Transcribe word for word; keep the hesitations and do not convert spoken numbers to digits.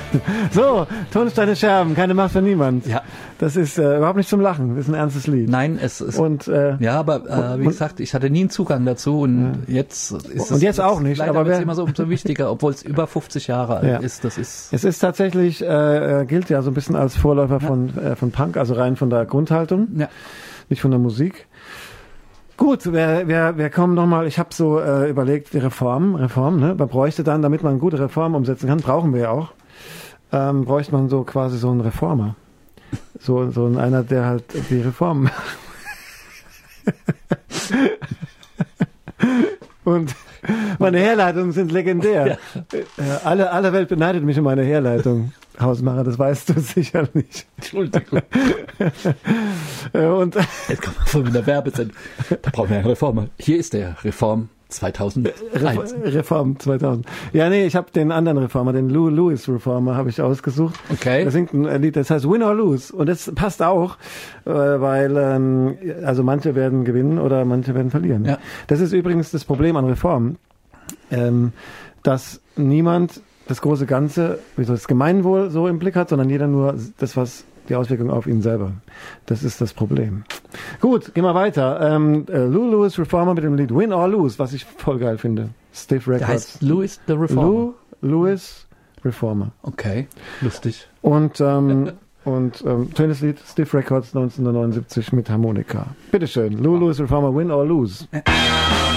So, Tonsteine Scherben, keine Macht für niemand. Ja. Das ist äh, überhaupt nicht zum Lachen, das ist ein ernstes Lied. Nein, es ist... Und, äh, ja, aber äh, wie und, gesagt, ich hatte nie einen Zugang dazu und ja. jetzt ist es... Und jetzt auch nicht. Leider aber wird es immer so umso wichtiger, obwohl es über fünfzig Jahre alt ja. ist. Das ist... Es ist tatsächlich, äh, gilt ja so ein bisschen als Vorläufer ja. von, äh, von Punk, also rein von der Grundhaltung, ja. nicht von der Musik. Gut, wir, wir, wir kommen nochmal, ich habe so äh, überlegt, die Reform, Reform, ne? Man bräuchte dann, damit man gute Reformen umsetzen kann, brauchen wir ja auch, ähm, bräuchte man so quasi so einen Reformer. So, so einer, der halt die Reformen und meine Herleitungen sind legendär. Ja. Äh, alle, alle Welt beneidet mich um meine Herleitung. Hausmacher, das weißt du sicher nicht. Entschuldigung. Und jetzt kommt man von der Werbesendung. Da brauchen wir eine Reform. Hier ist der Reform zweitausendeins. Reform zweitausend. Ja, nee, ich habe den anderen Reformer, den Lou Lewis Reformer, habe ich ausgesucht. Okay. Da singt ein Lied, das heißt Win or Lose. Und das passt auch, äh, weil ähm, also manche werden gewinnen oder manche werden verlieren. Ja. Das ist übrigens das Problem an Reformen, ähm, dass niemand das große Ganze, wie soll das Gemeinwohl so im Blick hat, sondern jeder nur das, was die Auswirkung auf ihn selber. Das ist das Problem. Gut, gehen wir weiter. Ähm, äh, Lou Lewis Reformer mit dem Lied Win or Lose, was ich voll geil finde. Stiff Records. Der heißt Louis the Reformer. Lou Lewis Reformer. Okay, lustig. Und ähm, und ähm, schönes Lied, Stiff Records neunzehnhundertneunundsiebzig mit Harmonika. Bitteschön, Lou Lewis Reformer, Win or Lose.